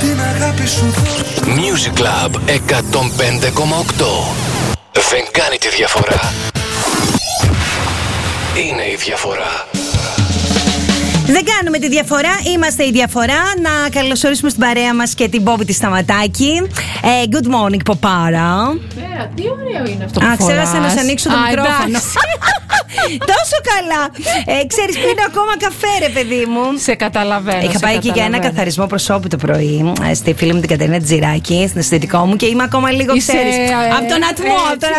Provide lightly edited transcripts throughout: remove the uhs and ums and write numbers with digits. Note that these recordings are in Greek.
την αγάπη σου δώσω. Music Club 105,8. Δεν κάνει τη διαφορά. Είναι η διαφορά. Δεν κάνουμε τη διαφορά, είμαστε η διαφορά. Να καλωσορίσουμε στην παρέα μας και την Πόπη τη Σταματάκη. Good morning, Ποπάρα. Τι ωραίο είναι αυτό που φοράς. Ξέχασα να σου ανοίξω το μικρόφωνο. Τόσο καλά. Ξέρεις, πίνω ακόμα καφέ, ρε παιδί μου. Σε καταλαβαίνω. Είχα πάει και για ένα καθαρισμό προσώπου το πρωί στη φίλη μου την Κατερίνα Τζιράκη, στην αισθητικό μου, και είμαι ακόμα λίγο, ξέρεις, από τον ατμό.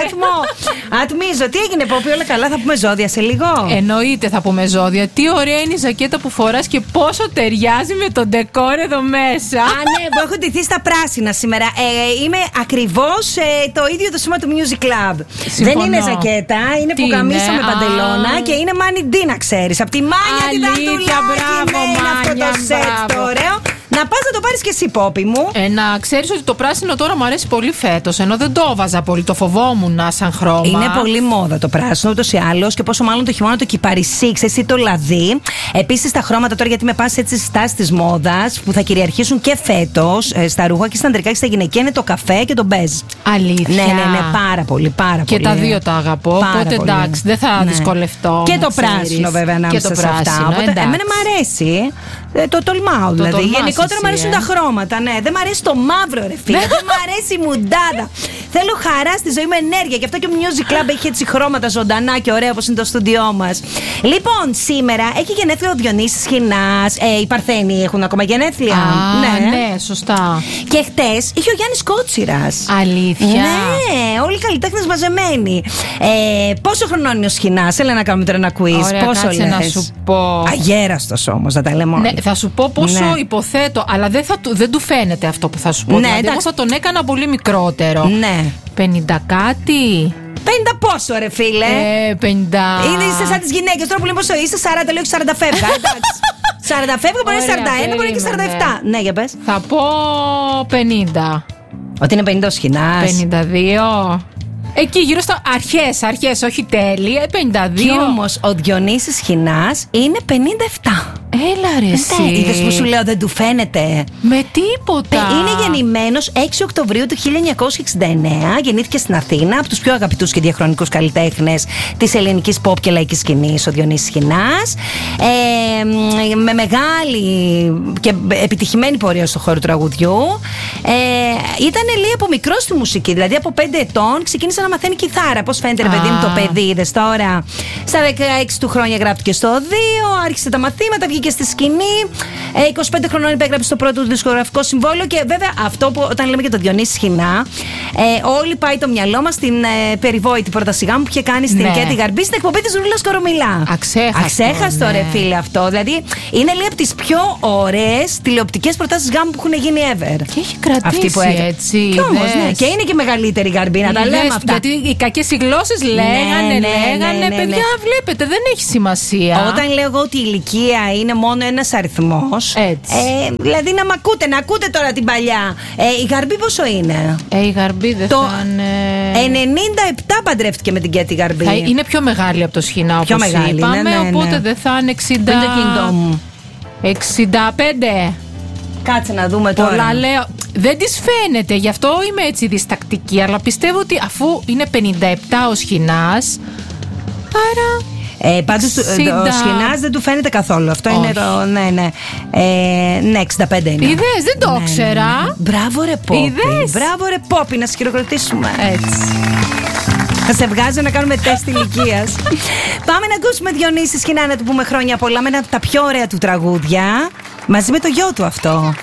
Ατμίζω. Τι έγινε, Πόπη, όλα καλά? Θα πούμε ζώδια σε λίγο. Εννοείται θα πούμε ζώδια. Τι ωραία είναι η ζακέτα που φοράς και πόσο ταιριάζει με τον ντεκόρ εδώ μέσα. Ναι, που έχω ντυθεί στα πράσινα σήμερα. Είμαι ακριβώς το ίδιο το σήμα του Music Club. Συμφωνώ. Δεν είναι ζακέτα, είναι πουκαμίσα με παντελώνα και είναι Money D, να ξέρεις. Από τη Μάνια την Δαντουλάκη. Είναι αυτό το σετ το ωραίο. Να πας να το πάρεις και εσύ, Πόπη μου. Να ξέρεις ότι το πράσινο τώρα μου αρέσει πολύ φέτος, ενώ δεν το έβαζα πολύ, το φοβόμουν σαν χρώμα. Είναι πολύ μόδα το πράσινο, ούτως ή άλλως, και πόσο μάλλον το χειμώνα το κυπαρισί, ξέρεις, ή το λαδί. Επίσης τα χρώματα τώρα, γιατί με πας έτσι στις στάσεις της μόδας που θα κυριαρχήσουν και φέτος στα ρούχα και στα ανδρικά και στα γυναικεία, είναι το καφέ και το μπέζ. Αλήθεια. Ναι, πάρα πολύ. Και τα δύο τα αγαπώ. Οπότε πολύ. Εντάξει, δεν θα δυσκολευτώ. Και το πράσινο, βέβαια, ανάμεσα σε αυτά. Οπότε εμένα μου αρέσει. Το τολμάω δηλαδή. Γενικότερα μου αρέσουν τα χρώματα. Ναι, δεν μου αρέσει το μαύρο, ρε φίλε. Δεν μου αρέσει η μουντάδα. Θέλω χαρά στη ζωή με ενέργεια. Γι' αυτό και ο Music Club έχει έτσι χρώματα ζωντανά και ωραία όπως είναι το στούντιό μας. Λοιπόν, σήμερα έχει γενέθλια ο Διονύσης Χινάς. Οι Παρθένοι έχουν ακόμα γενέθλια. Ναι, σωστά. Και χτες είχε ο Γιάννης Κότσιρας. Αλήθεια. Ναι, όλοι οι καλλιτέχνες μαζεμένοι. Πόσο χρονών είναι ο Σχοινάς? Έλα να κάνουμε τώρα ένα quiz. Ωραία, πόσο κάτσε λες? να σου πω. Αγέραστος όμως, να τα λέμε όλα. Ναι, θα σου πω πόσο υποθέτω, αλλά δεν του φαίνεται αυτό που θα σου πω. Ναι, δηλαδή, εγώ εντάξει. θα τον έκανα πολύ μικρότερο. Ναι. 50 κάτι. 50 πόσο, ρε φίλε? 50. Είναι σαν τις γυναίκες τώρα που λέμε πόσο είσαι, 40 λέω και 40 φεύγα. Εντάξει. 40 φεύγα, μπορεί να είναι 41, μπορεί και 47. Ναι, για πες. Θα πω 50. Ότι είναι 50 ο Σχοινάς. 52. Εκεί γύρω στα αρχές, όχι τέλη. 52. Και όμως ο Διονύσης Χινάς είναι 57. Έλα ρε εσύ. Είδες που σου λέω, δεν του φαίνεται? Με τίποτα. Είναι γεννημένος 6 Οκτωβρίου του 1969. Γεννήθηκε στην Αθήνα, από τους πιο αγαπητούς και διαχρονικούς καλλιτέχνες της ελληνικής pop και λαϊκής σκηνής, ο Διονύσης Χινάς. Με μεγάλη και επιτυχημένη πορεία στον χώρο του τραγουδιού. Ήταν λέει από μικρό στη μουσική, δηλαδή από 5 ετών ξεκίνησε να μαθαίνει κιθάρα. Πώς φαίνεται, ρε παιδί μου, το παιδί, είδες τώρα. Στα 16 του χρόνια γράφτηκε στο 2, άρχισε τα μαθήματα, βγήκε στη σκηνή. 25 χρονών υπέγραψε το πρώτο του δισκογραφικό συμβόλαιο. Και βέβαια αυτό που όταν λέμε για τον Διονύση Σχοινά, όλοι πάει το μυαλό μας στην περιβόητη πρότασή μου που είχε κάνει στην Κέτη Γαρμπή στην εκπομπή της Ρούλας Κορομιλά. Αξέχαστο, ρε φίλε, αυτό. Δηλαδή είναι λέει από τις πιο ωραίες τηλεοπτικές προτάσεις γάμου που έχουν γίνει ever. Και έχει κρατήσει έτσι. Και όμως, ναι, και είναι και μεγαλύτερη Γαρμπή, να τα λέμε αυτά. Γιατί οι κακές οι γλώσσες λέγανε. Παιδιά, βλέπετε, δεν έχει σημασία. Όταν λέω εγώ ότι η ηλικία είναι μόνο ένας αριθμός. Δηλαδή να μ' ακούτε, να ακούτε τώρα την παλιά. Η Γαρμπή πόσο είναι? Η Γαρμπή δεν θα είναι. 97 παντρεύτηκε με την Κέτη Γαρμπή. Είναι πιο μεγάλη από το Σχοινά, όπως είπαμε. Ναι. Οπότε δεν θα είναι 65. Κάτσε να δούμε τώρα. Πολλά λέω. Δεν της φαίνεται, γι' αυτό είμαι έτσι διστακτική. Αλλά πιστεύω ότι αφού είναι 57 ο Σχοινάς, άρα. Πάντως ο Σχοινάς δεν του φαίνεται καθόλου. Αυτό όχι. είναι το. Ναι, 65 είναι. Είδες, δεν το ήξερα. Μπράβο ρε Πόπη. Μπράβο ρε Πόπη, να σε χειροκροτήσουμε. Έτσι. Θα σε βγάζω να κάνουμε τεστ ηλικίας. Πάμε να ακούσουμε Διονύση Σχοινά, να του πούμε χρόνια πολλά με ένα από τα πιο ωραία του τραγούδια. Μαζί με το γιο του αυτό.